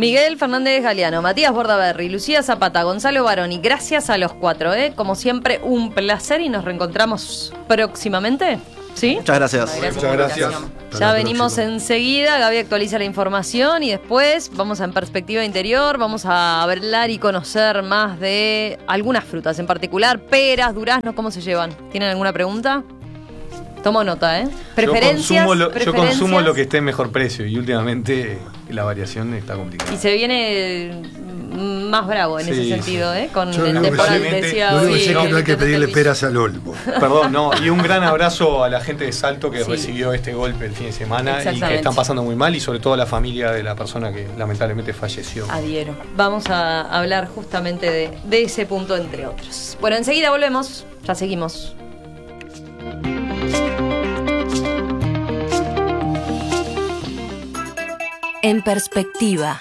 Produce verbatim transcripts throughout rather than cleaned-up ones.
Miguel Fernández Galeano, Matías Bordaberry, Lucía Zapata, Gonzalo Baroni. Gracias a los cuatro, ¿eh? Como siempre, un placer y nos reencontramos próximamente. ¿Sí? Muchas gracias. gracias Muchas gracias. Ya venimos enseguida, Gaby actualiza la información y después vamos a En Perspectiva Interior, vamos a hablar y conocer más de algunas frutas, en particular peras, duraznos, ¿cómo se llevan? ¿Tienen alguna pregunta? Tomo nota, ¿eh? Preferencias. Yo consumo lo, preferencias. yo consumo lo que esté en mejor precio y últimamente la variación está complicada. Y se viene más bravo en sí, ese sentido, sí. ¿eh? Con yo el temporal, decía. Lo único que sé es que no hay que pedirle peras al olmo. Perdón, no. Y un gran abrazo a la gente de Salto que sí. recibió este golpe el fin de semana y que están pasando muy mal, y sobre todo a la familia de la persona que lamentablemente falleció. Adhiero. Vamos a hablar justamente de, de ese punto, entre otros. Bueno, enseguida volvemos. Ya seguimos. En Perspectiva.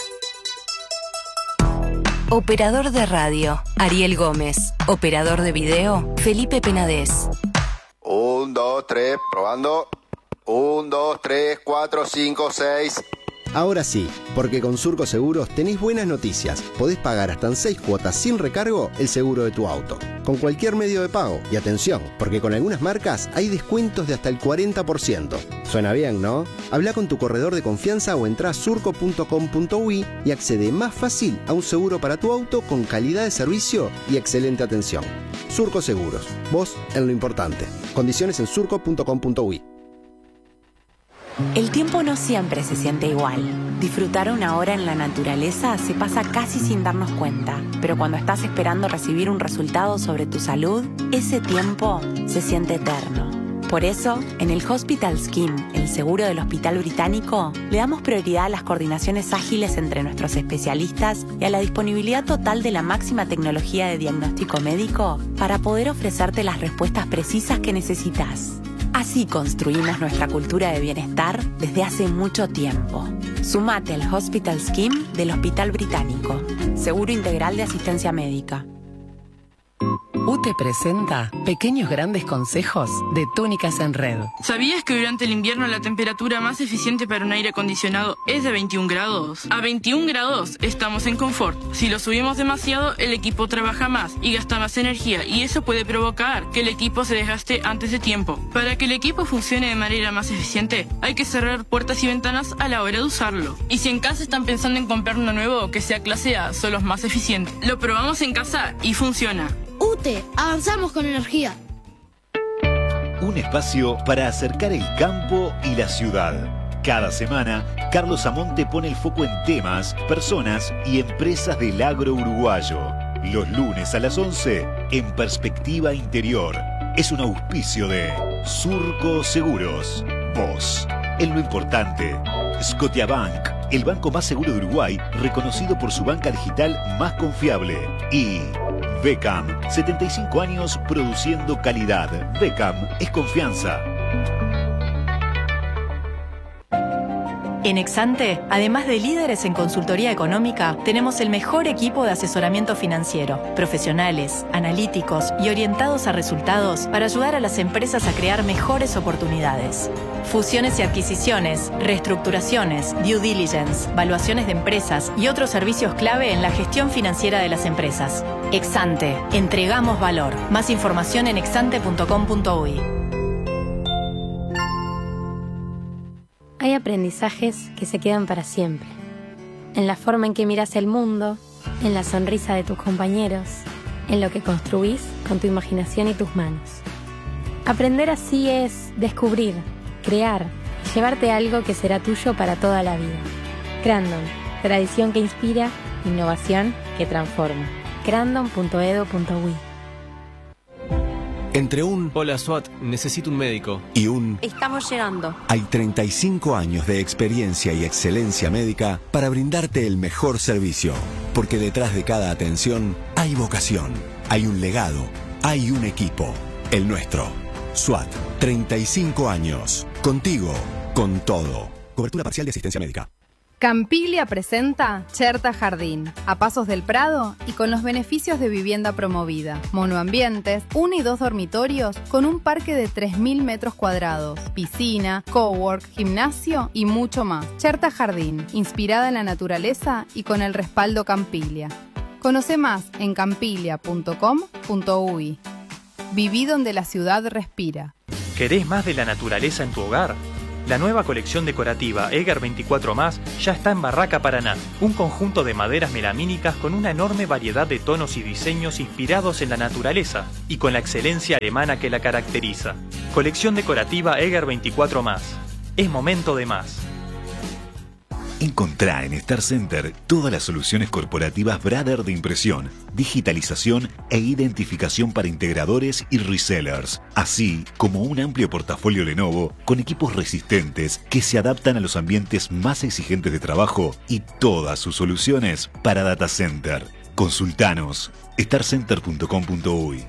Operador de radio, Ariel Gómez. Operador de video, Felipe Penades. Un, dos, tres, probando. Un, dos, tres, cuatro, cinco, seis. Ahora sí, porque con Surco Seguros tenés buenas noticias. Podés pagar hasta en seis cuotas sin recargo el seguro de tu auto, con cualquier medio de pago. Y atención, porque con algunas marcas hay descuentos de hasta el cuarenta por ciento. Suena bien, ¿no? Habla con tu corredor de confianza o entrá a surco punto com punto uy y accede más fácil a un seguro para tu auto con calidad de servicio y excelente atención. Surco Seguros, vos en lo importante. Condiciones en surco punto com punto uy. El tiempo no siempre se siente igual. Disfrutar una hora en la naturaleza se pasa casi sin darnos cuenta, pero cuando estás esperando recibir un resultado sobre tu salud, ese tiempo se siente eterno. Por eso, en el Hospital Skin, el seguro del Hospital Británico, le damos prioridad a las coordinaciones ágiles entre nuestros especialistas y a la disponibilidad total de la máxima tecnología de diagnóstico médico para poder ofrecerte las respuestas precisas que necesitas. Así construimos nuestra cultura de bienestar desde hace mucho tiempo. Sumate al Hospital Scheme del Hospital Británico. Seguro integral de asistencia médica. U T E presenta Pequeños Grandes Consejos de Túnicas en Red. ¿Sabías que durante el invierno la temperatura más eficiente para un aire acondicionado es de veintiún grados? A veintiún grados estamos en confort. Si lo subimos demasiado, el equipo trabaja más y gasta más energía, y eso puede provocar que el equipo se desgaste antes de tiempo. Para que el equipo funcione de manera más eficiente, hay que cerrar puertas y ventanas a la hora de usarlo. Y si en casa están pensando en comprar uno nuevo que sea clase A, son los más eficientes. Lo probamos en casa y funciona. U T E, avanzamos con energía. Un espacio para acercar el campo y la ciudad. Cada semana, Carlos Amonte pone el foco en temas, personas y empresas del agro uruguayo. Los lunes a las once, en Perspectiva Interior. Es un auspicio de Surco Seguros. Vos, en lo importante. Scotiabank, el banco más seguro de Uruguay, reconocido por su banca digital más confiable. Y Beckham, setenta y cinco años produciendo calidad. Beckham es confianza. En Exante, además de líderes en consultoría económica, tenemos el mejor equipo de asesoramiento financiero, profesionales, analíticos y orientados a resultados para ayudar a las empresas a crear mejores oportunidades. Fusiones y adquisiciones, reestructuraciones, due diligence, valuaciones de empresas y otros servicios clave en la gestión financiera de las empresas. Exante, entregamos valor. Más información en exante punto com punto uy. Hay aprendizajes que se quedan para siempre. En la forma en que miras el mundo, en la sonrisa de tus compañeros, en lo que construís con tu imaginación y tus manos. Aprender así es descubrir, crear y llevarte algo que será tuyo para toda la vida. Crandon, tradición que inspira, innovación que transforma. crandon punto edu punto uy. Entre un Hola SWAT, necesito un médico y un Estamos llegando. Hay treinta y cinco años de experiencia y excelencia médica para brindarte el mejor servicio. Porque detrás de cada atención hay vocación, hay un legado, hay un equipo. El nuestro. SWAT, treinta y cinco años. Contigo, con todo. Cobertura parcial de asistencia médica. Campiglia presenta Cherta Jardín, a pasos del Prado y con los beneficios de vivienda promovida. Monoambientes, uno y dos dormitorios con un parque de tres mil metros cuadrados, piscina, cowork, gimnasio y mucho más. Cherta Jardín, inspirada en la naturaleza y con el respaldo Campiglia. Conoce más en campiglia punto com punto uy. Viví donde la ciudad respira. ¿Querés más de la naturaleza en tu hogar? La nueva colección decorativa Eger veinticuatro más ya está en Barraca Paraná, un conjunto de maderas melamínicas con una enorme variedad de tonos y diseños inspirados en la naturaleza y con la excelencia alemana que la caracteriza. Colección decorativa Eger veinticuatro más. Es momento de más. Encontrá en Star Center todas las soluciones corporativas Brother de impresión, digitalización e identificación para integradores y resellers, así como un amplio portafolio Lenovo con equipos resistentes que se adaptan a los ambientes más exigentes de trabajo y todas sus soluciones para data center. Consultanos star center punto com punto uy.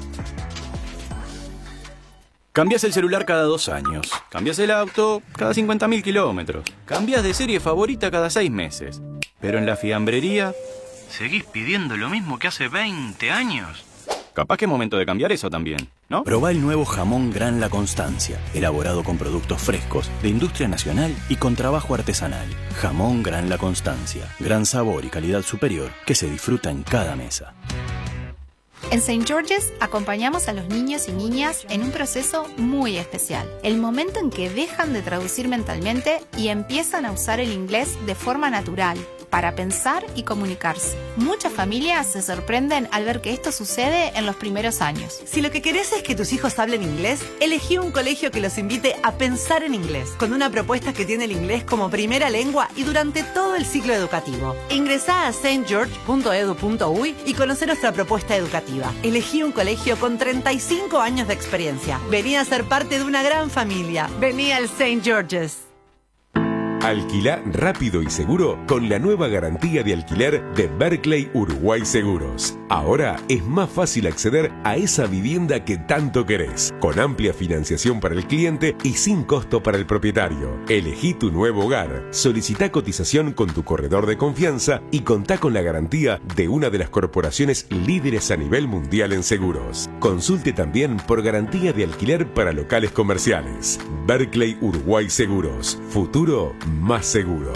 Cambias el celular cada dos años. Cambias el auto cada cincuenta mil kilómetros. Cambias de serie favorita cada seis meses. Pero en la fiambrería seguís pidiendo lo mismo que hace veinte años. Capaz que es momento de cambiar eso también, ¿no? Probá el nuevo jamón Gran La Constancia, elaborado con productos frescos, de industria nacional y con trabajo artesanal. Jamón Gran La Constancia. Gran sabor y calidad superior que se disfruta en cada mesa. En Saint George's acompañamos a los niños y niñas en un proceso muy especial. El momento en que dejan de traducir mentalmente y empiezan a usar el inglés de forma natural, para pensar y comunicarse. Muchas familias se sorprenden al ver que esto sucede en los primeros años. Si lo que querés es que tus hijos hablen inglés, elegí un colegio que los invite a pensar en inglés, con una propuesta que tiene el inglés como primera lengua y durante todo el ciclo educativo. Ingresá a s t george punto e d u punto uy y conoce nuestra propuesta educativa. Elegí un colegio con treinta y cinco años de experiencia. Vení a ser parte de una gran familia. Vení al Saint George's. Alquilá rápido y seguro con la nueva garantía de alquiler de Berkeley Uruguay Seguros. Ahora es más fácil acceder a esa vivienda que tanto querés, con amplia financiación para el cliente y sin costo para el propietario. Elegí tu nuevo hogar, solicitá cotización con tu corredor de confianza y contá con la garantía de una de las corporaciones líderes a nivel mundial en seguros. Consulte también por garantía de alquiler para locales comerciales. Berkeley Uruguay Seguros. Futuro más seguro.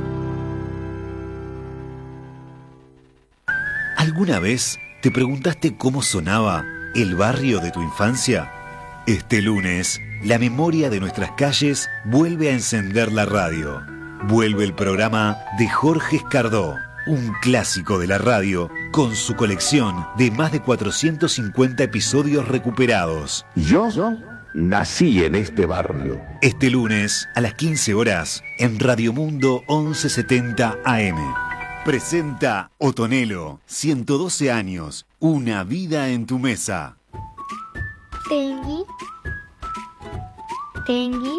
¿Alguna vez te preguntaste cómo sonaba el barrio de tu infancia? Este lunes, la memoria de nuestras calles vuelve a encender la radio. Vuelve el programa de Jorge Escardó, un clásico de la radio, con su colección de más de cuatrocientos cincuenta episodios recuperados. ¿Yo? Nací en este barrio. Este lunes, a las quince horas, en Radio Mundo once setenta A M. Presenta Otonelo, ciento doce años, una vida en tu mesa. Tengui. Tengui.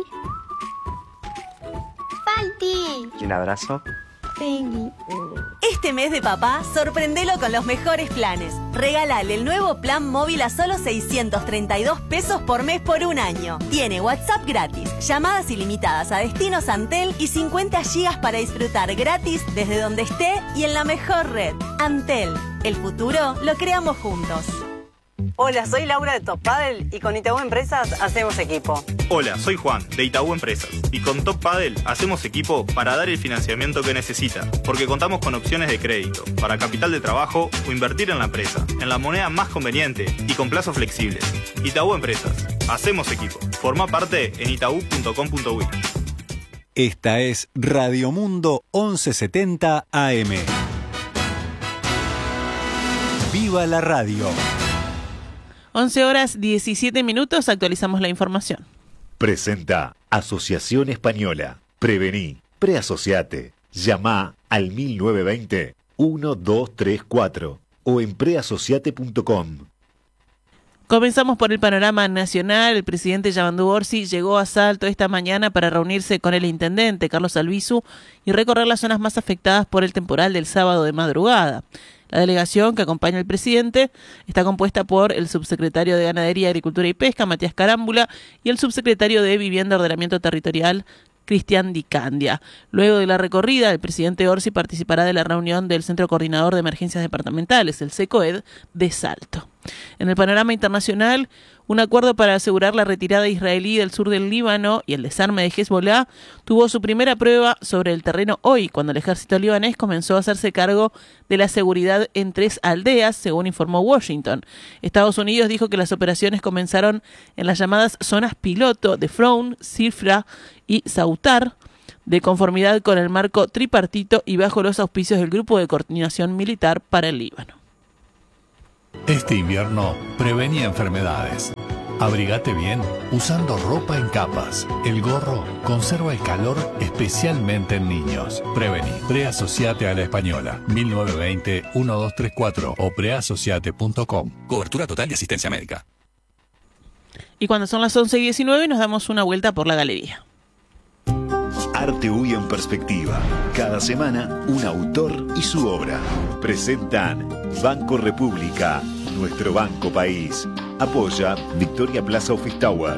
Falti. Y un abrazo. Tengui. Este mes de papá, sorprendelo con los mejores planes. Regálale el nuevo plan móvil a solo seiscientos treinta y dos pesos por mes por un año. Tiene WhatsApp gratis, llamadas ilimitadas a destinos Antel y cincuenta gigas para disfrutar gratis desde donde esté y en la mejor red. Antel, el futuro lo creamos juntos. Hola, soy Laura de Top Paddle y con Itaú Empresas hacemos equipo. Hola, soy Juan de Itaú Empresas y con Top Paddle hacemos equipo para dar el financiamiento que necesita, porque contamos con opciones de crédito para capital de trabajo o invertir en la empresa, en la moneda más conveniente y con plazos flexibles. Itaú Empresas, hacemos equipo. Forma parte en itaú punto com punto uy. Esta es Radio Mundo once setenta A M. ¡Viva la radio! once horas diecisiete minutos, actualizamos la información. Presenta Asociación Española. Prevení, preasociate. Llama al mil novecientos veinte, doce treinta y cuatro o en preasociate punto com. Comenzamos por el panorama nacional. El presidente Yamandú Orsi llegó a Salto esta mañana para reunirse con el intendente Carlos Albizu y recorrer las zonas más afectadas por el temporal del sábado de madrugada. La delegación que acompaña al presidente está compuesta por el subsecretario de Ganadería, Agricultura y Pesca, Matías Carámbula, y el subsecretario de Vivienda y Ordenamiento Territorial, Cristian Di Candia. Luego de la recorrida, el presidente Orsi participará de la reunión del Centro Coordinador de Emergencias Departamentales, el SECOED, de Salto. En el panorama internacional, un acuerdo para asegurar la retirada israelí del sur del Líbano y el desarme de Hezbollah tuvo su primera prueba sobre el terreno hoy, cuando el ejército libanés comenzó a hacerse cargo de la seguridad en tres aldeas, según informó Washington. Estados Unidos dijo que las operaciones comenzaron en las llamadas zonas piloto de Froun, Sifra y Sautar, de conformidad con el marco tripartito y bajo los auspicios del Grupo de Coordinación Militar para el Líbano. Este invierno prevení enfermedades. Abrigate bien usando ropa en capas. El gorro conserva el calor especialmente en niños. Prevení. Preasociate a la Española. mil novecientos veinte, doce treinta y cuatro o preasociate punto com. Cobertura total de asistencia médica. Y cuando son las once y diecinueve nos damos una vuelta por la galería. Arte U Y en perspectiva. Cada semana, un autor y su obra. Presentan Banco República, nuestro banco país. Apoya Victoria Plaza Office Tower.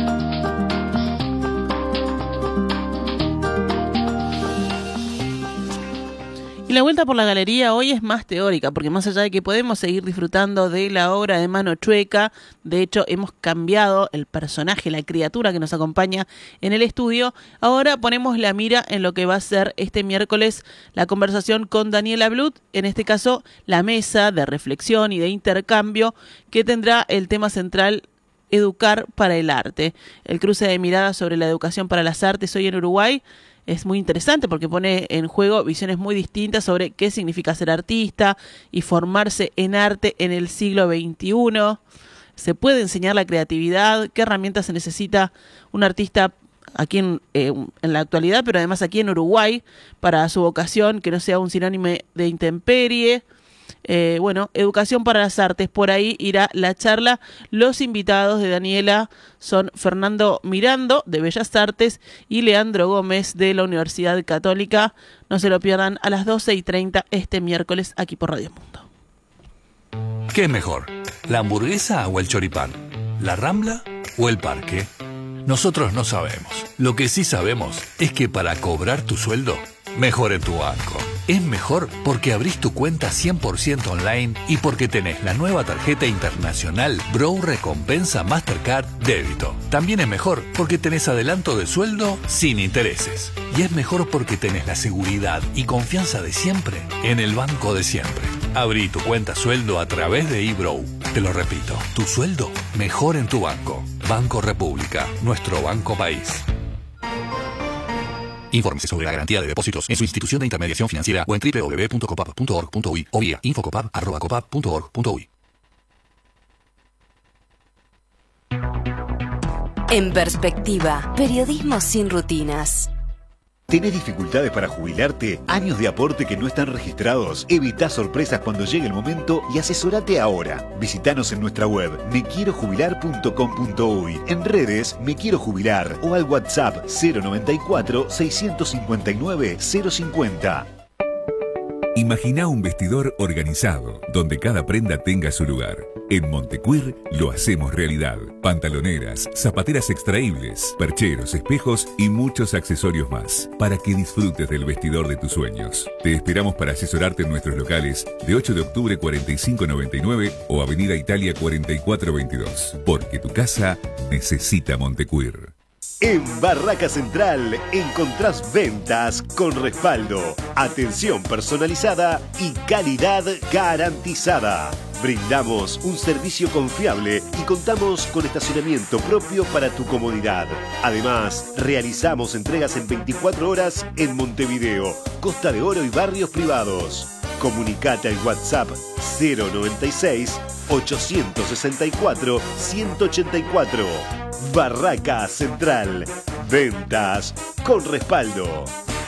Y la vuelta por la galería hoy es más teórica, porque más allá de que podemos seguir disfrutando de la obra de Mano Chueca, de hecho hemos cambiado el personaje, la criatura que nos acompaña en el estudio, ahora ponemos la mira en lo que va a ser este miércoles la conversación con Daniela Blut, en este caso la mesa de reflexión y de intercambio que tendrá el tema central Educar para el Arte. El cruce de miradas sobre la educación para las artes hoy en Uruguay es muy interesante porque pone en juego visiones muy distintas sobre qué significa ser artista y formarse en arte en el siglo veintiuno. ¿Se puede enseñar la creatividad? ¿Qué herramientas se necesita un artista aquí en, eh, en la actualidad, pero además aquí en Uruguay, para su vocación, que no sea un sinónimo de intemperie? Eh, bueno, Educación para las Artes, por ahí irá la charla. Los invitados de Daniela son Fernando Mirando, de Bellas Artes, y Leandro Gómez, de la Universidad Católica. No se lo pierdan a las doce y treinta este miércoles aquí por Radio Mundo. ¿Qué es mejor? ¿La hamburguesa o el choripán? ¿La Rambla o el parque? Nosotros no sabemos. Lo que sí sabemos es que para cobrar tu sueldo, mejor en tu banco. Es mejor porque abrís tu cuenta cien por ciento online y porque tenés la nueva tarjeta internacional Bro Recompensa Mastercard Débito. También es mejor porque tenés adelanto de sueldo sin intereses. Y es mejor porque tenés la seguridad y confianza de siempre en el banco de siempre. Abrí tu cuenta sueldo a través de eBrow. Te lo repito, tu sueldo mejor en tu banco. Banco República, nuestro banco país. Infórmese sobre la garantía de depósitos en su institución de intermediación financiera o en doble u doble u doble u punto copap punto org punto uy o vía infocopap arroba copap punto org punto uy. En perspectiva, periodismo sin rutinas. ¿Tenés dificultades para jubilarte? ¿Años de aporte que no están registrados? Evita sorpresas cuando llegue el momento y asesorate ahora. Visítanos en nuestra web me quiero jubilar punto com punto uy, en redes Me Quiero Jubilar o al WhatsApp cero noventa y cuatro, seiscientos cincuenta y nueve, cero cincuenta. Imagina un vestidor organizado, donde cada prenda tenga su lugar. En Montecuir lo hacemos realidad. Pantaloneras, zapateras extraíbles, percheros, espejos y muchos accesorios más, para que disfrutes del vestidor de tus sueños. Te esperamos para asesorarte en nuestros locales de ocho de octubre cuarenta y cinco noventa y nueve o Avenida Italia cuarenta y cuatro veintidós, porque tu casa necesita Montecuir. En Barraca Central encontrás ventas con respaldo, atención personalizada y calidad garantizada. Brindamos un servicio confiable y contamos con estacionamiento propio para tu comodidad. Además, realizamos entregas en veinticuatro horas en Montevideo, Costa de Oro y barrios privados. Comunicate al WhatsApp cero noventa y seis, ochocientos sesenta y cuatro, ciento ochenta y cuatro. Barraca Central. Ventas con respaldo.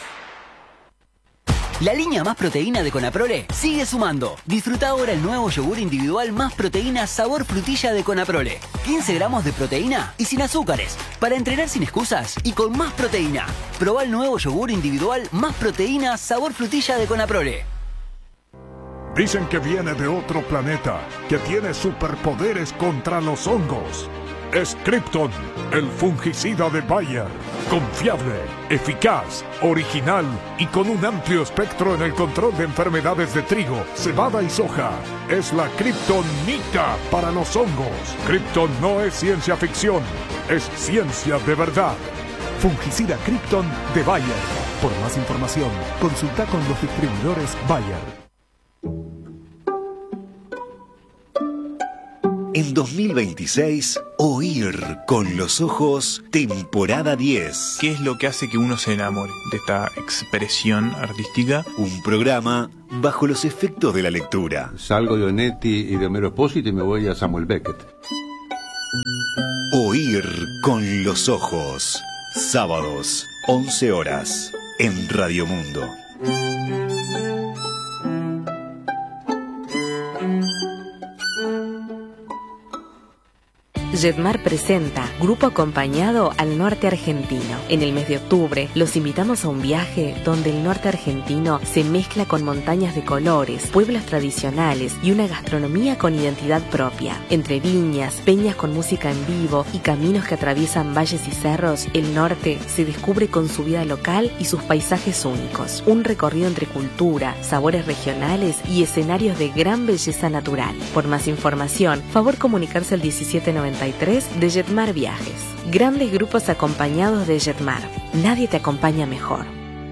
La línea Más Proteína de Conaprole sigue sumando. Disfruta ahora el nuevo yogur individual Más Proteína sabor frutilla de Conaprole. quince gramos de proteína y sin azúcares. Para entrenar sin excusas y con más proteína. Probá el nuevo yogur individual Más Proteína sabor frutilla de Conaprole. Dicen que viene de otro planeta, que tiene superpoderes contra los hongos. es Krypton, el fungicida de Bayer. Confiable, eficaz, original y con un amplio espectro en el control de enfermedades de trigo, cebada y soja. Es la Kryptonita para los hongos. Krypton no es ciencia ficción, es ciencia de verdad. Fungicida Krypton de Bayer. Por más información, consulta con los distribuidores Bayer. En dos mil veintiséis, Oír con los ojos, temporada diez. ¿Qué es lo que hace que uno se enamore de esta expresión artística? Un programa bajo los efectos de la lectura. Salgo de Onetti y de Homero Pósito y me voy a Samuel Beckett. Oír con los ojos. Sábados, once horas, en Radio Mundo. Jetmar presenta Grupo Acompañado al Norte Argentino. En el mes de octubre los invitamos a un viaje donde el norte argentino se mezcla con montañas de colores, pueblos tradicionales y una gastronomía con identidad propia. Entre viñas, peñas con música en vivo y caminos que atraviesan valles y cerros, el norte se descubre con su vida local y sus paisajes únicos. Un recorrido entre cultura, sabores regionales y escenarios de gran belleza natural. Por más información, favor comunicarse al diecisiete noventa y tres de Jetmar Viajes. Grandes grupos acompañados de Jetmar. Nadie te acompaña mejor.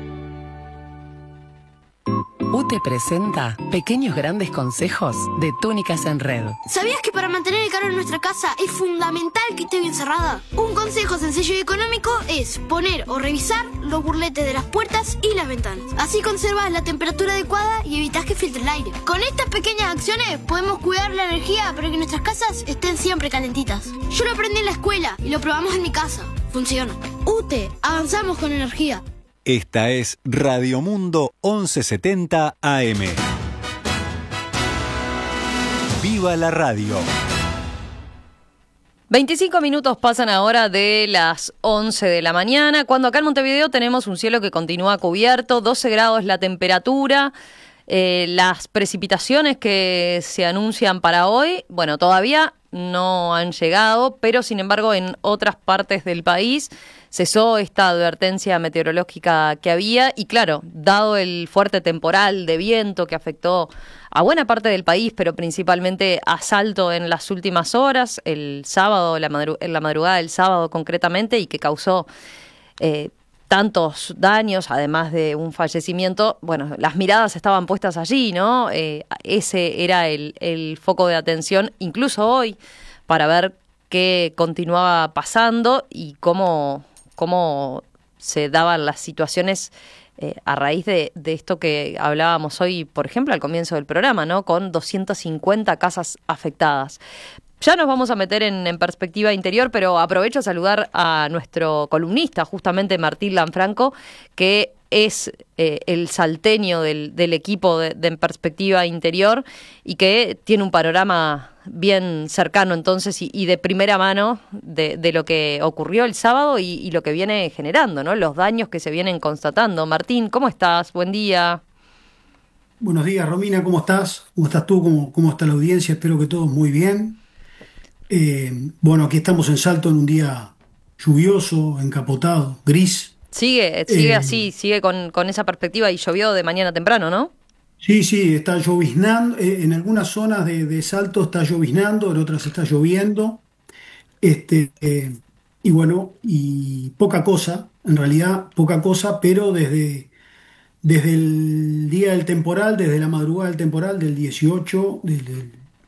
U T E presenta Pequeños Grandes Consejos de Túnicas en Red. ¿Sabías que para mantener el calor en nuestra casa es fundamental que esté bien cerrada? Un consejo sencillo y económico es poner o revisar los burletes de las puertas y las ventanas. Así conservas la temperatura adecuada y evitas que filtre el aire. Con estas pequeñas acciones podemos cuidar la energía para que nuestras casas estén siempre calentitas. Yo lo aprendí en la escuela y lo probamos en mi casa. Funciona. U T E, avanzamos con energía. Esta es Radio Mundo once setenta A M. ¡Viva la radio! veinticinco minutos pasan ahora de las once de la mañana, cuando acá en Montevideo tenemos un cielo que continúa cubierto, doce grados la temperatura. Eh, las precipitaciones que se anuncian para hoy, bueno, todavía no han llegado, pero sin embargo en otras partes del país cesó esta advertencia meteorológica que había y claro, dado el fuerte temporal de viento que afectó a buena parte del país, pero principalmente a Salto en las últimas horas, el sábado, la madru- en la madrugada del sábado concretamente, y que causó eh, tantos daños, además de un fallecimiento, bueno, las miradas estaban puestas allí, ¿no? Eh, ese era el, el foco de atención, incluso hoy, para ver qué continuaba pasando y cómo, cómo se daban las situaciones eh, a raíz de, de esto que hablábamos hoy, por ejemplo, al comienzo del programa, ¿no? Con doscientas cincuenta casas afectadas. Ya nos vamos a meter en, en perspectiva interior, pero aprovecho a saludar a nuestro columnista, justamente Martín Lanfranco, que es eh, el salteño del, del equipo de, de En Perspectiva Interior y que tiene un panorama bien cercano entonces y, y de primera mano de, de lo que ocurrió el sábado y, y lo que viene generando, ¿no? Los daños que se vienen constatando. Martín, ¿cómo estás? Buen día. Buenos días, Romina, ¿cómo estás? ¿Cómo estás tú? ¿Cómo, cómo está la audiencia? Espero que todos muy bien. Eh, bueno, aquí estamos en Salto en un día lluvioso, encapotado, gris. Sigue, sigue Eh, así, sigue con, con esa perspectiva y llovió de mañana temprano, ¿no? Sí, sí, está lloviznando. eh, en algunas zonas de, de Salto está lloviznando, en otras está lloviendo. Este, eh, y bueno, y poca cosa, en realidad poca cosa, pero desde, desde el día del temporal, desde la madrugada del temporal, del dieciocho, desde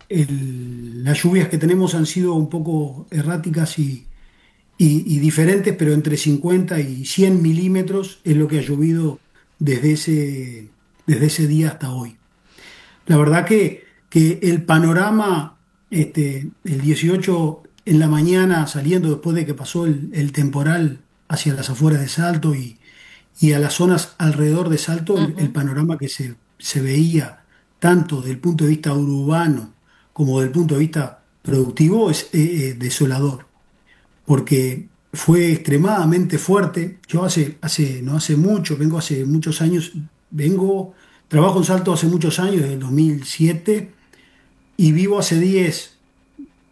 el- las lluvias que tenemos han sido un poco erráticas y, y- y diferentes, pero entre cincuenta y cien milímetros es lo que ha llovido desde ese, desde ese día hasta hoy. La verdad que, que el panorama, este, el dieciocho en la mañana, saliendo después de que pasó el, el temporal hacia las afueras de Salto y, y a las zonas alrededor de Salto, el, el panorama que se, se veía tanto desde el punto de vista urbano como desde el punto de vista productivo es eh, eh, desolador, porque fue extremadamente fuerte. Yo hace, hace, no hace mucho, vengo hace muchos años, vengo, trabajo en Salto hace muchos años, desde el dos mil siete, y vivo hace diez,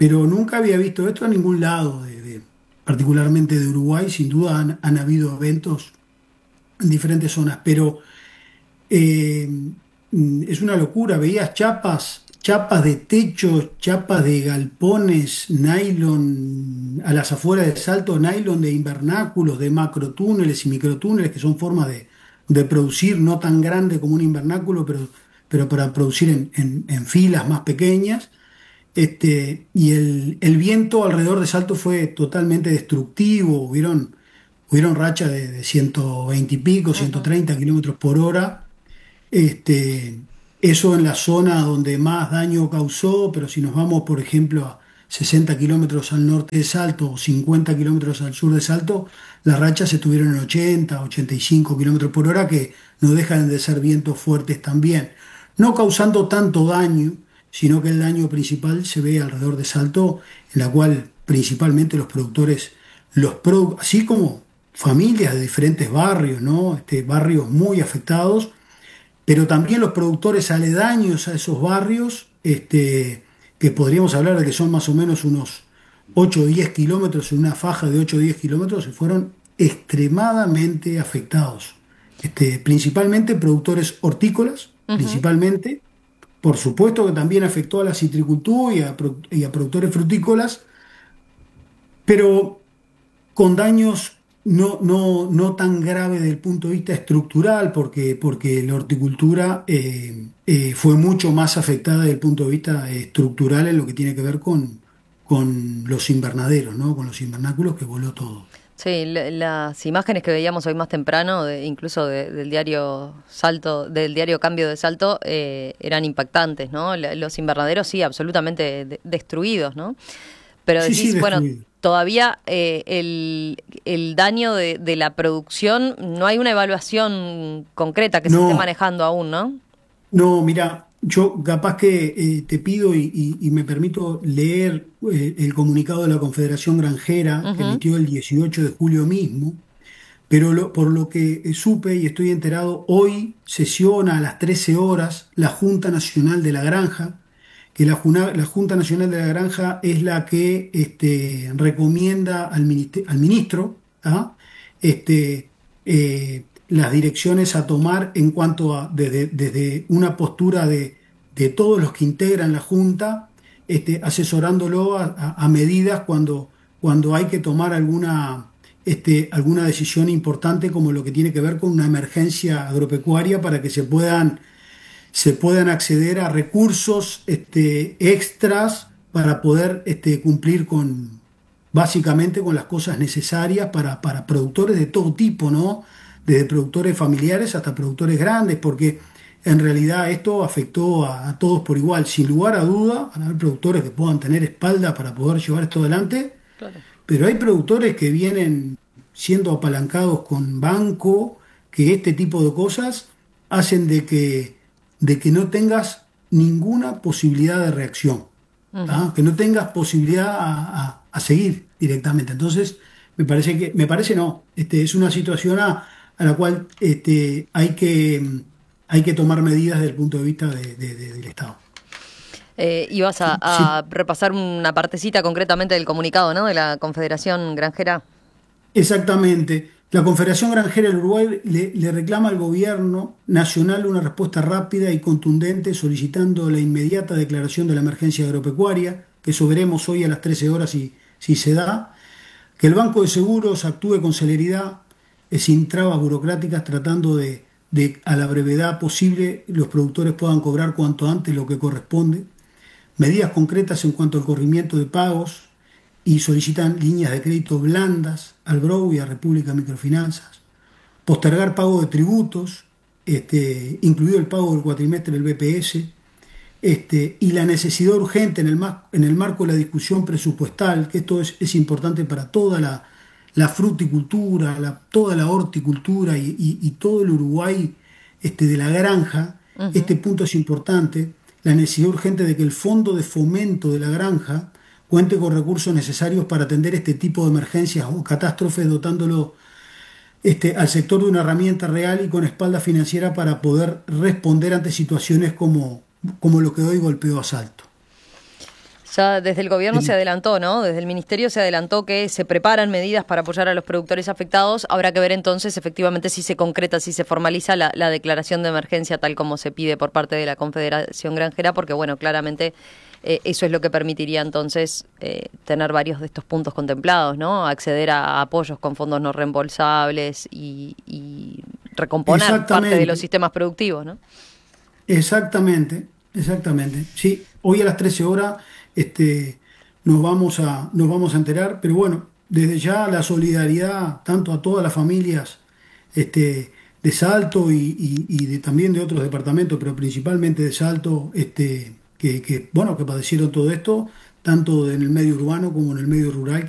pero nunca había visto esto en ningún lado, de, de, particularmente de Uruguay. Sin duda han, han habido eventos en diferentes zonas, pero eh, es una locura. Veías chapas, chapas de techos, chapas de galpones, nylon a las afueras de Salto, nylon de invernáculos, de macrotúneles y microtúneles, que son formas de, de producir, no tan grande como un invernáculo, pero, pero para producir en, en, en filas más pequeñas. Este, y el, el viento alrededor de Salto fue totalmente destructivo. Hubieron, hubieron rachas de, de ciento veinte y pico, ciento treinta kilómetros por hora. Este, eso en la zona donde más daño causó, pero si nos vamos, por ejemplo, a sesenta kilómetros al norte de Salto o cincuenta kilómetros al sur de Salto, las rachas estuvieron en ochenta, ochenta y cinco kilómetros por hora, que no dejan de ser vientos fuertes también. No causando tanto daño, sino que el daño principal se ve alrededor de Salto, en la cual principalmente los productores, los produ- así como familias de diferentes barrios, ¿no? Este, barrios muy afectados, pero también los productores aledaños a esos barrios, este, que podríamos hablar de que son más o menos unos ocho o diez kilómetros, en una faja de ocho o diez kilómetros, se fueron extremadamente afectados. Este, principalmente productores hortícolas, uh-huh. principalmente. Por supuesto que también afectó a la citricultura y a, y a productores frutícolas, pero con daños no, no, no tan graves desde el punto de vista estructural, porque, porque la horticultura eh, eh, fue mucho más afectada desde el punto de vista estructural en lo que tiene que ver con, con los invernaderos, ¿no? Con los invernáculos, que voló todo. Sí, la, las imágenes que veíamos hoy más temprano, de, incluso de, del diario Salto, del diario Cambio de Salto, eh, eran impactantes, ¿no? La, los invernaderos sí, absolutamente de, destruidos, ¿no? Pero sí, decís, sí, bueno, todavía eh, el, el daño de, de la producción, no hay una evaluación concreta que no. se esté manejando aún, ¿no? No, mira, yo capaz que eh, te pido y, y, y me permito leer eh, el comunicado de la Confederación Granjera, uh-huh. que emitió el dieciocho de julio mismo, pero lo, por lo que eh, supe y estoy enterado, hoy sesiona a las trece horas la Junta Nacional de la Granja, que la, la Junta Nacional de la Granja es la que este, recomienda al, ministro, al ministro ¿ah? este, eh, las direcciones a tomar en cuanto a, desde, desde una postura de, de todos los que integran la Junta, este, asesorándolo a, a, a medidas cuando, cuando hay que tomar alguna, este, alguna decisión importante, como lo que tiene que ver con una emergencia agropecuaria, para que se puedan, se puedan acceder a recursos este, extras para poder este, cumplir con, básicamente, con las cosas necesarias para, para productores de todo tipo, ¿no? Desde productores familiares hasta productores grandes, porque en realidad esto afectó a, a todos por igual. Sin lugar a duda, van a haber productores que puedan tener espalda para poder llevar esto adelante, claro. Pero hay productores que vienen siendo apalancados con banco, que este tipo de cosas hacen de que, de que no tengas ninguna posibilidad de reacción, uh-huh. que no tengas posibilidad a, a, a seguir directamente. Entonces, me parece que, me parece no, este, es una situación a a la cual este, hay que hay que tomar medidas desde el punto de vista de, de, de, del Estado. Eh, ibas a, a sí. repasar una partecita concretamente del comunicado, ¿no?, de la Confederación Granjera. Exactamente. La Confederación Granjera del Uruguay le, le reclama al gobierno nacional una respuesta rápida y contundente, solicitando la inmediata declaración de la emergencia agropecuaria, que eso veremos hoy a las trece horas si, si se da, que el Banco de Seguros actúe con celeridad, sin trabas burocráticas, tratando de, de, a la brevedad posible, los productores puedan cobrar cuanto antes lo que corresponde, medidas concretas en cuanto al corrimiento de pagos, y solicitan líneas de crédito blandas al B R O y a República Microfinanzas, postergar pago de tributos, este, incluido el pago del cuatrimestre del B P S, este, y la necesidad urgente en el, en el marco de la discusión presupuestal, que esto es, es importante para toda la la fruticultura, la, toda la horticultura y, y, y todo el Uruguay este, de la granja. Uh-huh. Este punto es importante, la necesidad urgente de que el Fondo de Fomento de la Granja cuente con recursos necesarios para atender este tipo de emergencias o catástrofes, dotándolo este, al sector de una herramienta real y con espalda financiera para poder responder ante situaciones como, como lo que hoy golpeó a Salto. Ya desde el gobierno se adelantó, ¿no? Desde el ministerio se adelantó que se preparan medidas para apoyar a los productores afectados. Habrá que ver entonces efectivamente si se concreta, si se formaliza la, la declaración de emergencia tal como se pide por parte de la Confederación Granjera, porque bueno, claramente eh, eso es lo que permitiría entonces eh, tener varios de estos puntos contemplados, ¿no? Acceder a apoyos con fondos no reembolsables y, y recomponer parte de los sistemas productivos, ¿no? Exactamente, exactamente. Sí, hoy a las trece horas este, nos vamos a, nos vamos a enterar, pero bueno, desde ya la solidaridad tanto a todas las familias este, de Salto y, y, y de, también de otros departamentos, pero principalmente de Salto, este, que, que, bueno, que padecieron todo esto, tanto en el medio urbano como en el medio rural.